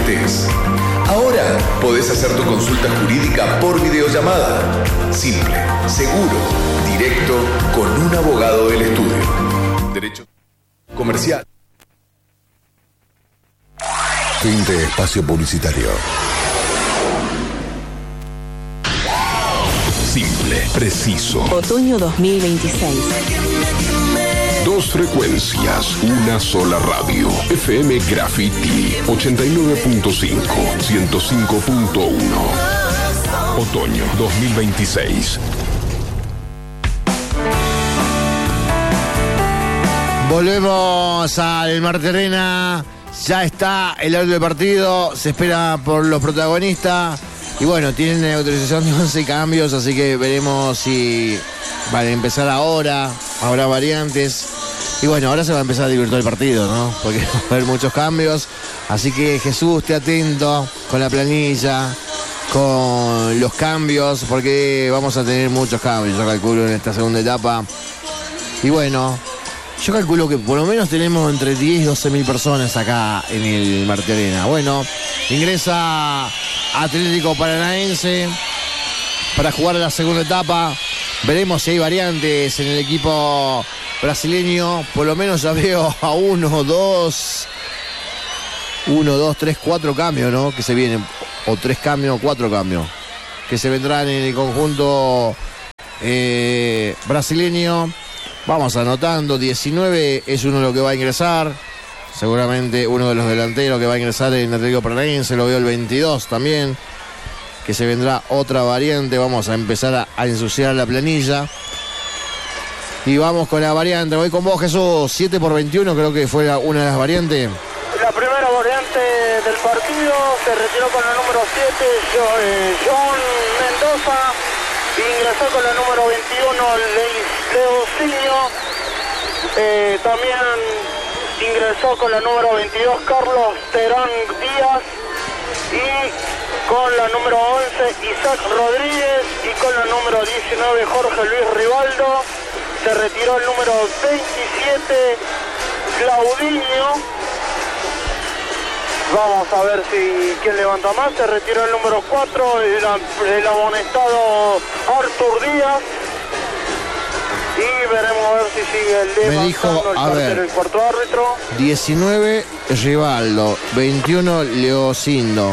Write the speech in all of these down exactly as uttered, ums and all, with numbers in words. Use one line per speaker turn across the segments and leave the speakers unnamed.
estés. Ahora podés hacer tu consulta jurídica por videollamada. Simple, seguro, directo, con un abogado del estudio. Derecho comercial.
Fin de espacio publicitario.
Simple, preciso.
Otoño dos mil veintiséis.
Dos frecuencias, una sola radio. F M Graffiti ochenta y nueve punto cinco, ciento cinco punto uno. Otoño dos mil veintiséis.
Volvemos al Marterena. Ya está el audio del partido. Se espera por los protagonistas. Y bueno, tienen autorización de once cambios, así que veremos si van a empezar ahora. Habrá variantes. Y bueno, ahora se va a empezar a divertir el partido, ¿no? Porque va a haber muchos cambios. Así que Jesús, esté atento con la planilla, con los cambios, porque vamos a tener muchos cambios, yo calculo, en esta segunda etapa. Y bueno, yo calculo que por lo menos tenemos entre diez y doce mil personas acá en el Marterena. Bueno, ingresa Atlético Paranaense para jugar la segunda etapa. Veremos si hay variantes en el equipo brasileño. Por lo menos ya veo a uno, dos, uno, dos, tres, cuatro cambios, ¿no? Que se vienen, o tres cambios, o cuatro cambios, que se vendrán en el conjunto eh, brasileño. Vamos anotando, diecinueve es uno de los que va a ingresar. Seguramente uno de los delanteros que va a ingresar en Atlético Paranaense. Lo veo el veintidós también, que se vendrá otra variante. Vamos a empezar a, a ensuciar la planilla. Y vamos con la variante. Voy con vos, Jesús. siete por veintiuno creo que fue la, una de las variantes.
La primera variante del partido se retiró con la número siete, John Mendoza. Ingresó con la número veintiuno, Leocinio. Eh, también ingresó con la número veintidós, Carlos Terán Díaz. Y con la número once, Isaac Rodríguez. Y con la número diecinueve, Jorge Luis Rivaldo. Se retiró el número veintisiete, Claudinho. Vamos a ver si quién levanta más. Se retiró el número cuatro, el, el amonestado Artur Díaz. Y veremos a ver si sigue el levantando.
Me dijo,
el
a
tercero,
ver,
el cuarto árbitro.
diecinueve, Rivaldo. veintiuno, Leocindo.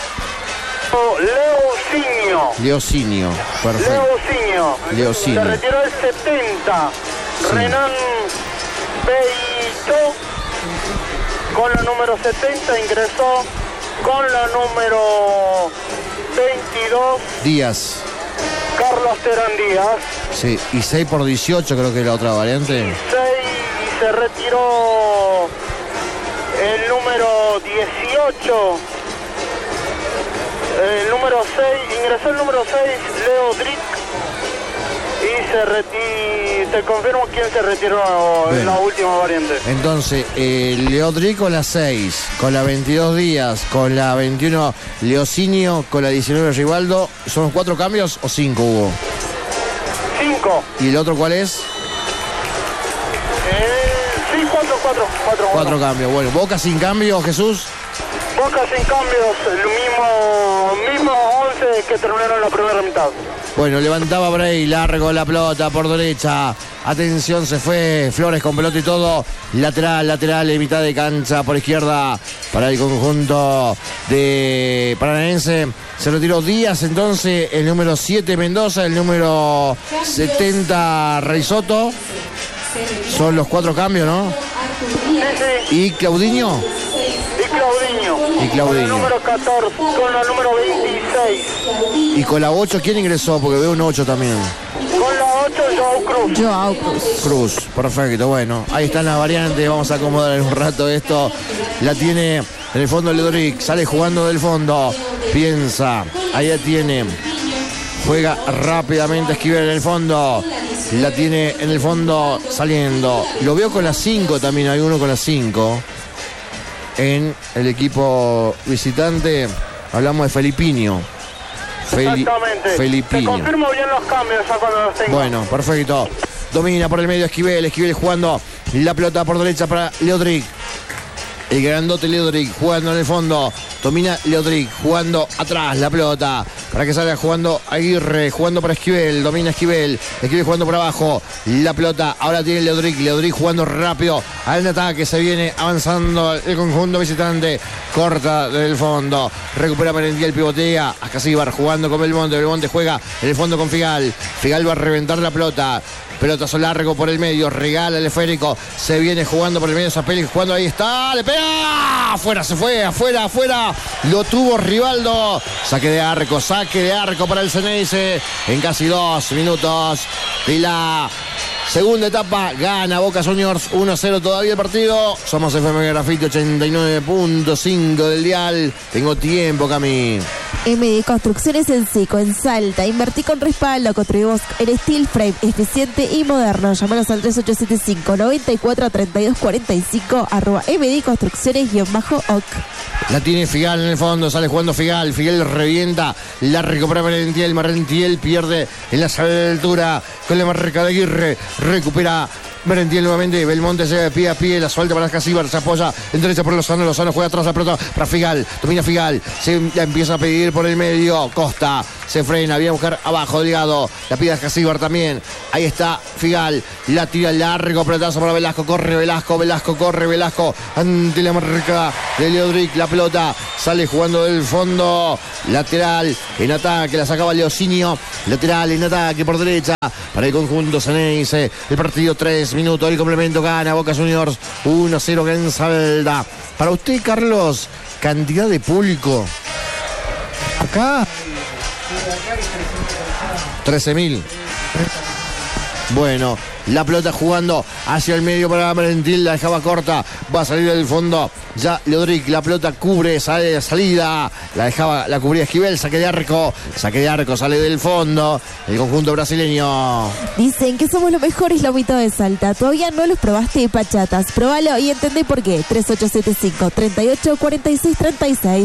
Leocinio.
Leocinio, perfecto.
Leocinio.
Leocinio.
Se retiró el setenta,
Sí.
Renan Beito. Con la número setenta ingresó con la número veintidós,
Díaz.
Carlos Terán Díaz.
Sí, y seis por dieciocho creo que es la otra variante.
seis y se retiró el número dieciocho. El número seis, ingresó el número seis, Leo Drick. Y se retiró, te confirmo quién se retiró en la última variante.
Entonces, eh, Leodric con la seis, con la veintidós Díaz, con la veintiuno Leocinio, con la diecinueve Rivaldo. ¿Son los cuatro cambios o cinco hubo?
Cinco.
¿Y el otro cuál es?
Eh, sí, cuatro, cuatro, cuatro.
Cuatro cambios. Bueno, Boca sin cambio, Jesús.
Boca sin cambios, el mismo, mismo once que terminaron la primera mitad.
Bueno, levantaba Bray, largo la pelota por derecha. Atención, se fue Flores con pelota y todo. Lateral, lateral en mitad de cancha por izquierda para el conjunto de Paranaense. Se retiró Díaz, entonces el número siete Mendoza, el número setenta Reisoto. Son los cuatro cambios, ¿no?
Sí, sí.
¿Y Claudinho?
Y Claudinho.
Y Claudinho.
Con la número catorce, con la número veintiséis.
¿Y con la ocho quién ingresó? Porque veo un ocho también.
Con la ocho, Joao Cruz.
Joao Cruz.
Cruz, perfecto, bueno, ahí están las variantes, vamos a acomodar en un rato esto. La tiene en el fondo Leodric, sale jugando del fondo, piensa, ahí la tiene, juega rápidamente Esquivel en el fondo, la tiene en el fondo saliendo. Lo veo con la cinco también, hay uno con la cinco en el equipo visitante, hablamos de Felipinho. Feli-
Exactamente. Te
Felipinho.
confirmo bien los cambios ya cuando los tengo.
Bueno, perfecto. Domina por el medio Esquivel. Esquivel jugando la pelota por derecha para Leodric. El grandote Leodric jugando en el fondo. Domina Leodric jugando atrás la pelota. Para que salga jugando Aguirre. Jugando para Esquivel. Domina Esquivel. Esquivel jugando por abajo. La pelota ahora tiene Leodric. Leodric jugando rápido. Al ataque se viene avanzando el conjunto visitante. Corta del fondo. Recupera Merentiel, pivotea. Ascasíbar jugando con Belmonte. Belmonte juega en el fondo con Figal. Figal va a reventar la pelota. Pelotazo largo por el medio. Regala el esférico. Se viene jugando por el medio. Zapelli jugando. Ahí está. Le pega. Afuera se fue. Afuera, afuera. Lo tuvo Rivaldo. Saque de arco. Saque de arco para el Ceneice. En casi dos minutos de la segunda etapa. Gana Boca Juniors uno a cero todavía el partido. Somos F M Graffiti ochenta y nueve punto cinco del dial. Tengo tiempo, Cami.
M D Construcciones en Seco, en Salta. Invertí con respaldo. Construimos en steel frame eficiente y moderno. Llámanos al tres ocho siete cinco, nueve cuatro, tres dos cuatro cinco. Arroba M D Construcciones-O C.
La tiene Figal en el fondo. Sale jugando Figal. Figal revienta. La recupera Merentiel. Merentiel pierde en la altura con la marca de Aguirre. Recupera Merentiel nuevamente. Belmonte se de pie a pie. La suelta para Ascasíbar. Se apoya en derecha por Lozano. Lozano juega atrás la pelota para Figal. Domina Figal. Se la empieza a pedir por el medio. Costa se frena. Viene a buscar abajo. Delgado. La pide Ascasíbar también. Ahí está Figal. La tira largo. Pelotazo para Velasco. Corre Velasco. Velasco corre. Velasco ante la marca de Leodric. La pelota sale jugando del fondo. Lateral en ataque. La sacaba Leocinio. Lateral en ataque por derecha para el conjunto Ceneice. El partido tres minutos. El complemento gana Boca Juniors uno a cero en Salda. Para usted, Carlos, cantidad de público.
Acá.
trece mil. Bueno, la pelota jugando hacia el medio para Merentiel, la dejaba corta, va a salir del fondo, ya Leodric, la pelota cubre, sale de salida, la dejaba, la cubría Esquivel, saque de arco, saque de arco, sale del fondo, el conjunto brasileño.
Dicen que somos los mejores lomitos de Salta, todavía no los probaste, Pachatas, probalo y entendé por qué. Tres ocho siete cinco, tres ocho cuatro seis tres seis.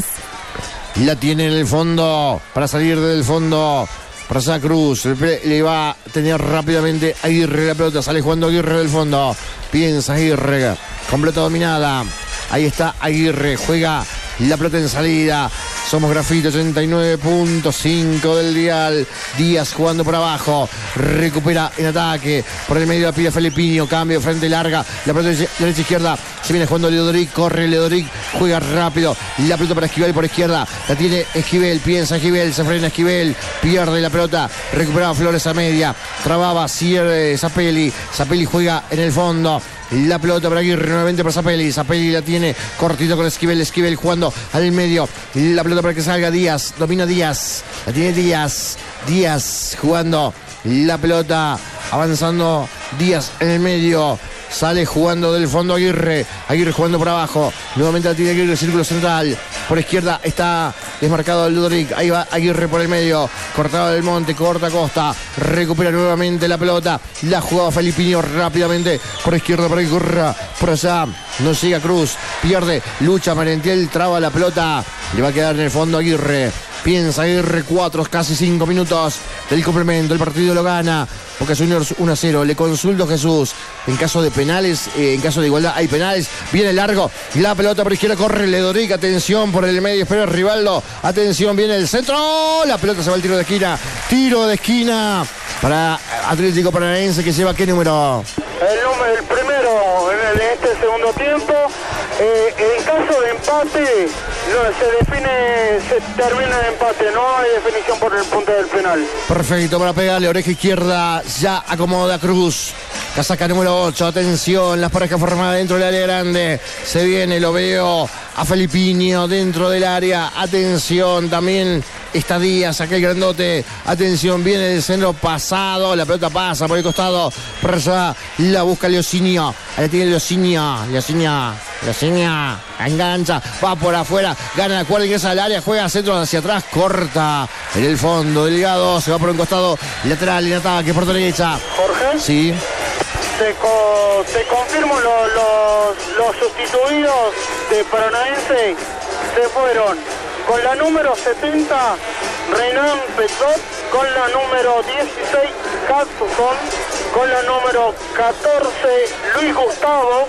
La tiene en el fondo, para salir del fondo, para Santa Cruz, le va a tener rápidamente Aguirre la pelota, sale jugando Aguirre del fondo, piensa Aguirre, completa dominada, ahí está Aguirre, juega la pelota en salida. Somos Graffiti ochenta y nueve punto cinco del dial. Díaz jugando por abajo. Recupera en ataque. Por el medio la pide Felipinho. Cambio, frente larga. La pelota derecha izquierda. Se viene jugando Leodric. Corre Leodric. Juega rápido. La pelota para Esquivel por izquierda. La tiene Esquivel. Piensa Esquivel. Se frena Esquivel. Pierde la pelota. Recuperaba Flores a media. Trababa cierre Zapelli. Zapelli juega en el fondo. La pelota para Aguirre, nuevamente para Zapelli. Zapelli la tiene cortito con Esquivel. Esquivel jugando al medio. La pelota para que salga Díaz. Domina Díaz. La tiene Díaz. Díaz jugando la pelota. Avanzando Díaz en el medio. Sale jugando del fondo Aguirre. Aguirre jugando por abajo. Nuevamente la tiene Aguirre, círculo central. Por izquierda está desmarcado el Leodric. Ahí va Aguirre por el medio. Cortado del Monte, corta Costa. Recupera nuevamente la pelota. La jugaba Felipinho rápidamente. Por izquierda para que corra. Por allá no llega Cruz. Pierde. Lucha Merentiel. Traba la pelota. Le va a quedar en el fondo Aguirre. Piensa Aguirre, cuatro, casi cinco minutos del complemento. El partido lo gana Boca Juniors uno a cero. Le consulto a Jesús. En caso de penales, eh, en caso de igualdad hay penales. Viene largo. La pelota por izquierda corre Leodric. Atención por el medio. Espera Rivaldo. Atención, viene el centro. La pelota se va al tiro de esquina. Tiro de esquina para Atlético Paranaense, que lleva ¿qué número?
El número, el primero en, el, en este segundo tiempo. Eh, en caso de empate, no, se define, se termina el empate, no hay definición por el punto del penal.
Perfecto, para pegarle, oreja izquierda, ya acomoda Cruz. Casaca número ocho, atención, las parejas formadas dentro del área grande. Se viene, lo veo a Felipinho dentro del área. Atención, también está Díaz, aquel grandote. Atención, viene el centro pasado. La pelota pasa por el costado. Por allá la busca Leocinio. Ahí tiene Leocinio. Leocinio. Leocinio. Engancha. Va por afuera. Gana la cuerda, ingresa al área. Juega centro hacia atrás. Corta en el fondo. Delgado. Se va por un costado. Lateral en ataque por derecha.
Jorge.
Sí.
Te, co te confirmo lo, lo, los sustituidos de Paranaense se fueron con la número setenta Renan Petot, con la número dieciséis Hudson, con la número catorce Luis Gustavo,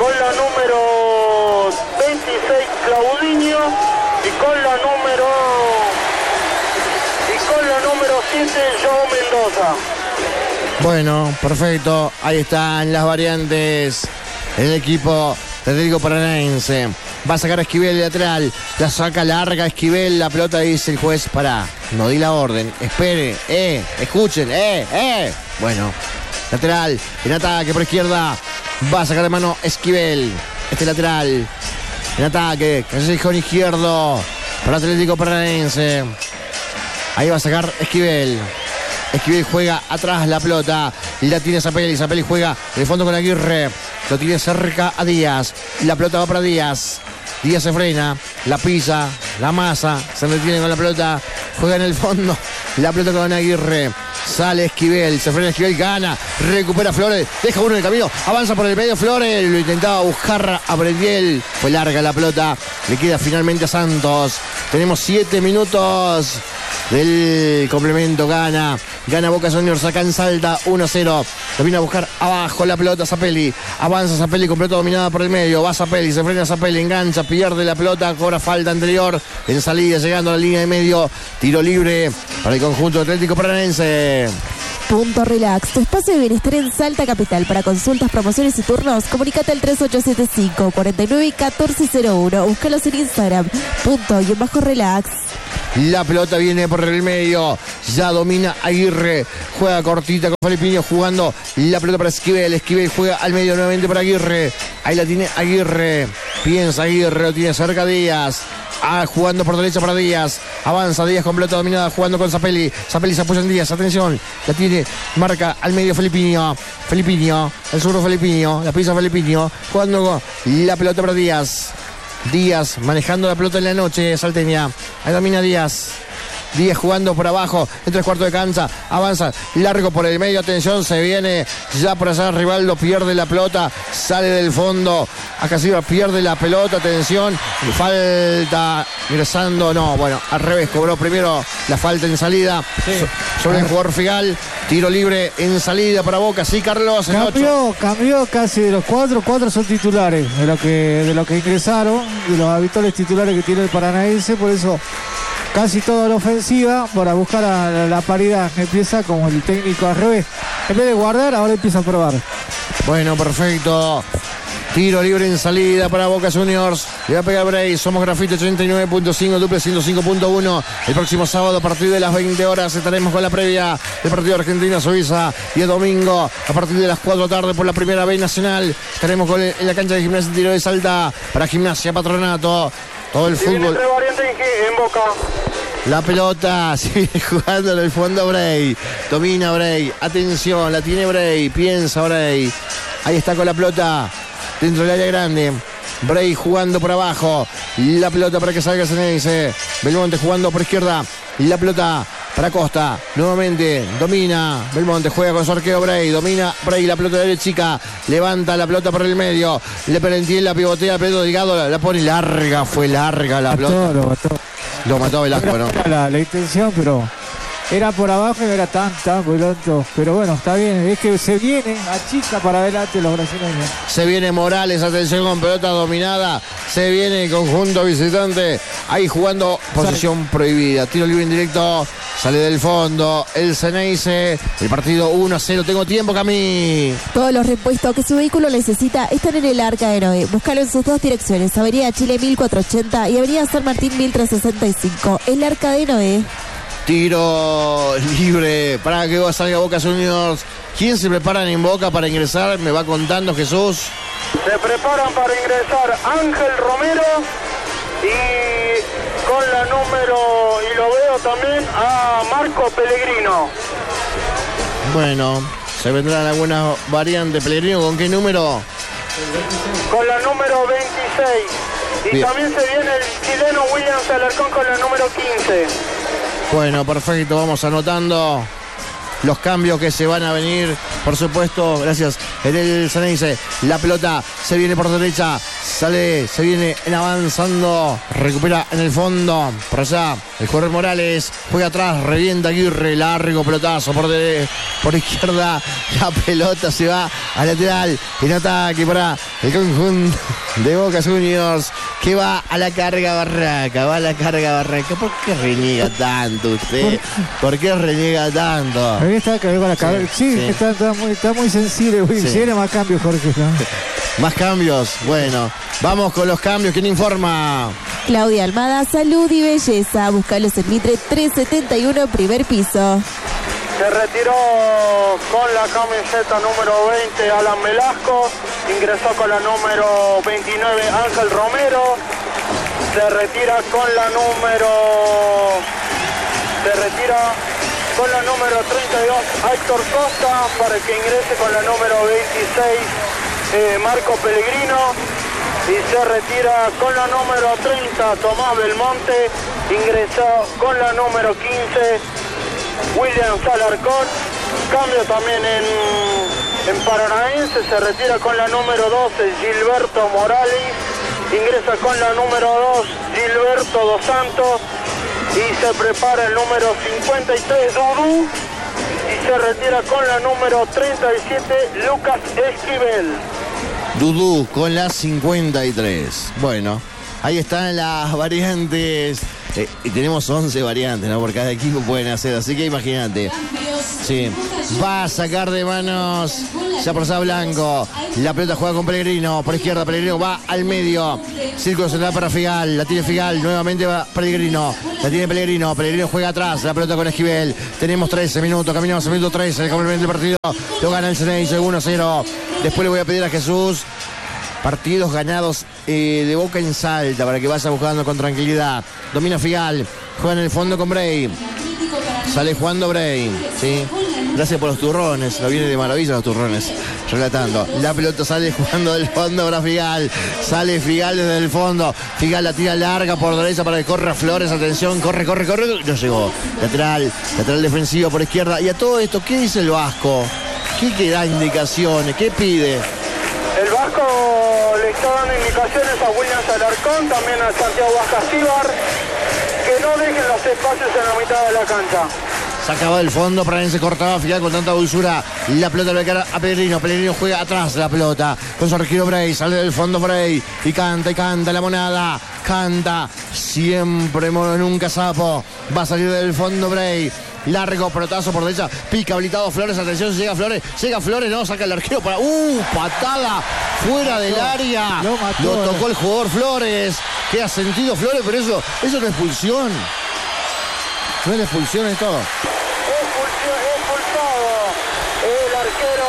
con la número veintiséis Claudinho y con la número y con la número siete João Mendoza.
Bueno, perfecto. Ahí están las variantes. El equipo de Atlético Paranaense va a sacar a Esquivel de lateral. La saca larga Esquivel. La pelota dice el juez: para, no di la orden. Espere, eh, escuchen, eh, eh. Bueno, lateral, en ataque por izquierda. Va a sacar de mano Esquivel. Este lateral, en ataque, callejón izquierdo para Atlético Paranaense. Ahí va a sacar Esquivel. Esquivel juega atrás la pelota. La tiene Zapelli. Zapelli juega en el fondo con Aguirre. Lo tiene cerca a Díaz. La pelota va para Díaz. Díaz se frena. La pisa. La masa. Se detiene con la pelota. Juega en el fondo. La pelota con Aguirre. Sale Esquivel. Se frena Esquivel. Gana. Recupera Flores. Deja uno en el camino. Avanza por el medio Flores. Lo intentaba buscar a Brediel. Fue larga la pelota. Le queda finalmente a Santos. Tenemos siete minutos del complemento. Gana. Gana Boca Juniors acá en Salta, uno cero. Lo viene a buscar abajo la pelota Zapelli. Avanza Zapelli, completo dominada por el medio. Va Zapelli, se frena Zapelli, engancha, pierde la pelota, cobra falta anterior. En salida, llegando a la línea de medio. Tiro libre para el conjunto Atlético Paranaense.
Punto Relax, tu espacio de bienestar en Salta Capital. Para consultas, promociones y turnos, comunícate al tres ocho siete cinco, cuatro nueve, uno cuatro cero uno. Búscalos en Instagram. Punto y en bajo relax.
La pelota viene por el medio. Ya domina Aguirre. Juega cortita con Felipinho jugando la pelota para Esquivel. Esquivel juega al medio nuevamente para Aguirre. Ahí la tiene Aguirre. Piensa Aguirre, lo tiene cerca Díaz. Ah, jugando por derecha para Díaz. Avanza Díaz con pelota dominada, jugando con Zapelli. Zapelli se apoya en Díaz. Atención. La tiene, marca al medio Felipinho. Felipinho. El zurdo Felipinho. La pisa Felipinho. Jugando con la pelota para Díaz. Díaz manejando la pelota en la noche salteña. Ahí domina Díaz. Díaz jugando por abajo, en tres cuartos de cancha, avanza, largo por el medio, atención, se viene ya por allá, Rivaldo pierde la pelota, sale del fondo, acá Silva pierde la pelota, atención, falta, ingresando, no, bueno, al revés, cobró primero la falta en salida, sí. so, sobre el jugador Figal, tiro libre en salida para Boca, sí, Carlos.
Cambió, cambió casi de los cuatro, cuatro son titulares, de lo que, de lo que ingresaron, de los habituales titulares que tiene el Paranaense, por eso casi toda la ofensiva para buscar a la, la paridad. Empieza como el técnico al revés. En vez de guardar, ahora empieza a probar.
Bueno, perfecto. Tiro libre en salida para Boca Juniors. Le va a pegar Bray. Somos Grafito ochenta y nueve punto cinco, Duple ciento cinco punto uno. El próximo sábado a partir de las veinte horas estaremos con la previa del partido Argentina-Suiza. Y el domingo a partir de las cuatro de la tarde por la primera B Nacional estaremos con el, en la cancha de Gimnasia de Tiro de Salta para Gimnasia Patronato. Todo el fútbol.
En Boca.
La pelota sigue jugando en el fondo Bray. Domina Bray. Atención, la tiene Bray. Piensa Bray. Ahí está con la pelota dentro del área grande. Bray jugando por abajo. La pelota para que salga Ceneice. Belmonte jugando por izquierda. La pelota para Costa. Nuevamente domina. Belmonte juega con su arquero Bray. Domina Bray. La pelota de la chica. Levanta la pelota por el medio. Le Perentiel la pivotea. Pedro Delgado la, la pone larga. Fue larga la pelota.
Lo mató.
Lo mató Velasco, ¿no?
Era la, la intención, pero era por abajo y no era tan, tan violento. Pero bueno, está bien. Es que se viene a chica para adelante los brasileños.
Se viene Morales, atención con pelota dominada. Se viene el conjunto visitante. Ahí jugando posición prohibida. Tiro libre indirecto. Sale del fondo el Ceneice. El partido uno a cero. Tengo tiempo, Cami.
Todos los repuestos que su vehículo necesita están en el Arca de Noé. Búscalo en sus dos direcciones. Avenida Chile mil cuatrocientos ochenta y Avenida San Martín mil trescientos sesenta y cinco. El Arca de Noé.
Tiro libre para que salga Boca Juniors. ¿Quién se preparan en Boca para ingresar? Me va contando Jesús.
Se preparan para ingresar Ángel Romero y con la número, y lo veo también, a Marco Pellegrino.
Bueno, se vendrán algunas variantes. Pellegrino, ¿con qué número?
Con la número veintiséis. Y Bien. También se viene el chileno Williams Alarcón con la número quince.
Bueno, perfecto, vamos anotando los cambios que se van a venir, por supuesto, gracias. En el Ceneice, la pelota se viene por derecha, sale, se viene en avanzando, recupera en el fondo, por allá, El jugador Morales juega atrás, revienta Aguirre, largo pelotazo por, de, por izquierda. La pelota se va al lateral. En ataque para el conjunto de Boca Juniors, que va a la carga Barraca. Va a la carga Barraca. ¿Por qué reniega tanto usted? ¿Por qué reniega tanto?
Ahí está, que con la cabeza. Sí, sí, sí. Está, está, muy, está muy sensible. Sí. Si viene más cambios, Jorge, ¿no?
Más cambios. Bueno, vamos con los cambios. ¿Quién informa?
Claudia Almada, Salud y Belleza. Búscalos en Mitre trescientos setenta y uno, primer piso.
Se retiró con la camiseta número veinte Alan Velasco. Ingresó con la número veintinueve Ángel Romero. Se retira con la número... Se retira con la número treinta y dos Héctor Costa, para que ingrese con la número veintiséis eh, Marco Pellegrino. Y se retira con la número treinta Tomás Belmonte. Ingresó con la número quince William Salarcón. Cambio también en, en Paranaense. Se retira con la número doce Gilberto Morales. Ingresa con la número dos Gilberto Dos Santos. Y se prepara el número cincuenta y tres Dudu. Y se retira con la número treinta y siete Lucas Esquivel.
Dudú con la cincuenta y tres. Bueno, ahí están las variantes. Eh, y tenemos once variantes, ¿no? Por cada equipo pueden hacer, así que imagínate. Sí, va a sacar de manos ya por Blanco. La pelota juega con Pellegrino. Por izquierda, Pellegrino va al medio. Círculo central para Figal. La tiene Figal. Nuevamente va Pellegrino. La tiene Pellegrino. Pellegrino juega atrás. La pelota con Esquivel. Tenemos trece minutos. Caminamos al minuto trece. El complemento del partido. Lo gana el Ceneice uno cero. Después le voy a pedir a Jesús partidos ganados eh, de Boca en Salta para que vaya buscando con tranquilidad. Domina Figal. Juega en el fondo con Bray. Sale jugando Bray. ¿Sí? Gracias por los turrones. Lo viene de maravilla los turrones. Relatando. La pelota sale jugando del fondo para Figal. Sale Figal desde el fondo. Figal la tira larga por derecha para que corra Flores. Atención. Corre, corre, corre. No llegó. Lateral. Lateral defensivo por izquierda. Y a todo esto, ¿qué dice el Vasco? ¿Qué que da indicaciones? ¿Qué pide?
El Vasco le está dando indicaciones a William Salarcón, también a Santiago Vázquez, que no dejen los espacios en la mitad de la cancha.
Sacaba del fondo, Paranense cortaba, Figal con tanta dulzura. La pelota le cara a Pellegrino. Pellegrino juega atrás la pelota. Con su arquero Bray, sale del fondo Bray. Y canta y canta la monada. Canta. Siempre mono, nunca sapo. Va a salir del fondo Bray. Largo pelotazo por derecha. Pica habilitado Flores. Atención, llega Flores. Llega Flores, no, saca el arquero para. ¡Uh! Patada fuera del área.
Lo, mató,
Lo tocó el jugador Flores. ¿Qué ha sentido Flores? Pero eso, eso no es expulsión. No es expulsión, es todo.
Expulsión, expulsado el arquero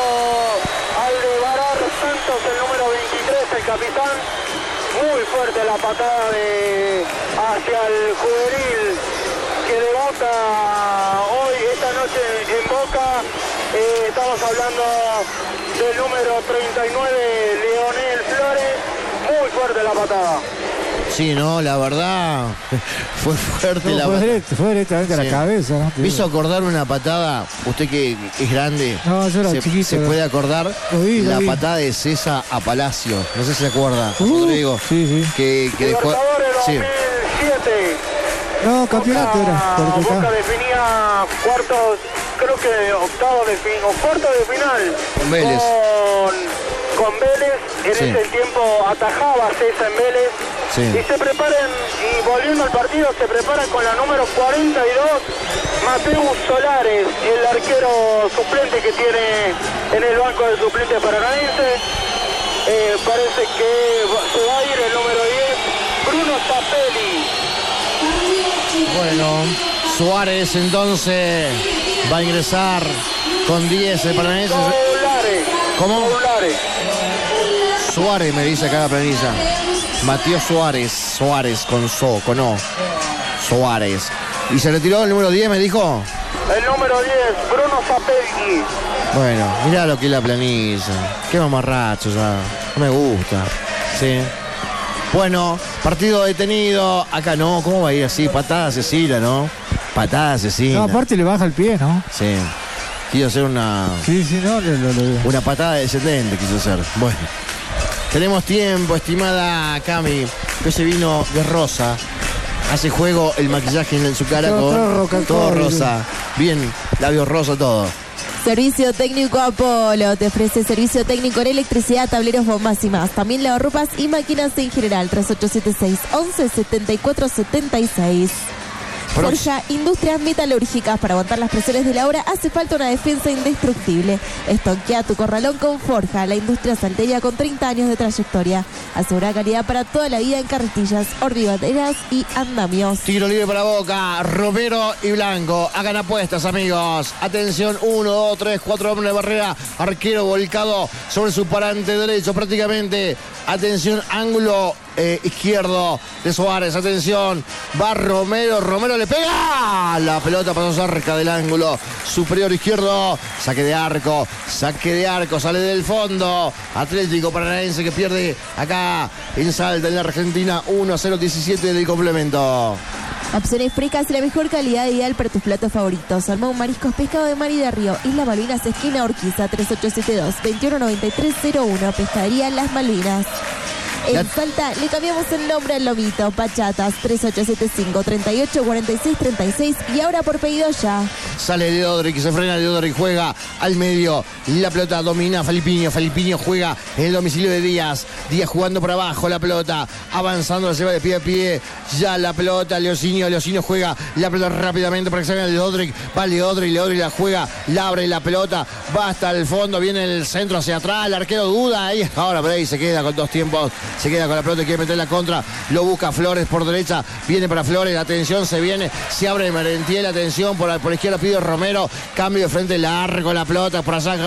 Aldebarar Santos, el número veintitrés, el capitán. Muy fuerte la patada de hacia el juvenil que debuta hoy, esta noche en Boca. Eh, estamos hablando del número treinta y nueve, Leonel Flores. Muy fuerte la patada.
Sí, no, la verdad fue fuerte
no,
la
fue
patada.
directo, fue directamente sí. a la cabeza, ¿no?
Me hizo acordar una patada, usted que es grande,
no, yo era
se,
chiquito,
se
¿no?
puede acordar
lo vi, lo
la
vi.
patada de César a Palacio, no sé si se acuerda,
Uh,
Rodrigo,
sí, sí.
que, que dejó...
Libertadores
Sí.
dos mil siete.
No, campeonato
Boca,
era. Porque
Boca
está...
definía cuartos, creo que octavos de fin, o cuartos de final.
Con Vélez.
Con, con Vélez, en
Sí.
ese tiempo atajaba César en Vélez.
Sí.
Y se preparan, y volviendo al partido, se preparan con la número cuarenta y dos, Mateus Solares, el arquero suplente que tiene en el banco de suplentes paranaense. Eh, parece que se va a ir el número diez, Bruno Zapelli.
Bueno, Suárez entonces va a ingresar con diez el Paranaense.
Solares.
¿Cómo?
Solares.
Suárez me dice acá la planilla. Matías Suárez, Suárez con So, con O. Suárez. ¿Y se retiró el número diez, me dijo?
El número diez, Bruno Zapelli.
Bueno, mirá lo que es la planilla. Qué mamarracho ya. No me gusta. Sí. Bueno, partido detenido. Acá no, ¿cómo va a ir así? Patada asesina, ¿no? Patada asesina.
No, aparte le baja el pie, ¿no?
Sí. Quiso hacer una...
Sí, sí, no, lo, lo, lo...
Una patada descendente quiso hacer. Bueno. Tenemos tiempo, estimada Cami, que se vino de rosa. hace juego el maquillaje en su cara
Todo-
con
todo roca-
todo
todo,
rosa. Bien, labios rosa, todo.
Servicio técnico Apolo te ofrece servicio técnico en electricidad, tableros, bombas y más. También lavarropas y máquinas en general. tres ocho siete seis, once, setenta y cuatro setenta y seis. Forja Industrias Metalúrgicas. Para aguantar las presiones de la obra hace falta una defensa indestructible. Estoquea tu corralón con Forja, la industria salteña con treinta años de trayectoria. Asegura calidad para toda la vida en carretillas, hormigoneras y andamios.
Tiro libre para Boca, Romero y Blanco. Hagan apuestas, amigos. Atención, uno, dos, tres, cuatro hombres de barrera. Arquero volcado sobre su parante derecho prácticamente. Atención, ángulo eh, izquierdo de Suárez. Atención, va Romero. Romero le pega. La pelota pasó cerca del ángulo superior izquierdo. Saque de arco, saque de arco. Sale del fondo. Atlético Paranaense que pierde acá en Salta, en la Argentina. uno a cero, diecisiete del complemento.
Opciones frescas y la mejor calidad ideal para tus platos favoritos. Salmón, mariscos, pescado de mar y de río. Isla Malvinas, esquina Urquiza, tres ocho siete dos, veintiuno noventa y tres cero uno. Pescadería Las Malvinas. En
La-
Salta le cambiamos el nombre al lomito. Pachatas, tres ocho siete cinco, treinta y ocho cuarenta y seis treinta y seis. Y ahora por pedido ya.
Sale Leodric, se frena Leodric, juega al medio. La pelota domina Felipiño. Felipiño juega en el domicilio de Díaz. Díaz jugando por abajo la pelota. Avanzando, la lleva de pie a pie. Ya la pelota, Leocinio. Leocinio juega la pelota rápidamente para que salga Leodric. Va Leodric, Leodric la juega. La abre la pelota. Va hasta el fondo. Viene el centro hacia atrás. El arquero duda. Ahí ahora, pero ahí se queda con dos tiempos. Se queda con la pelota y quiere meter la contra. Lo busca Flores por derecha. Viene para Flores. Atención, se viene. Se abre Merentiel. Atención, por, por izquierda pide Romero. Cambio de frente largo la pelota. Por allá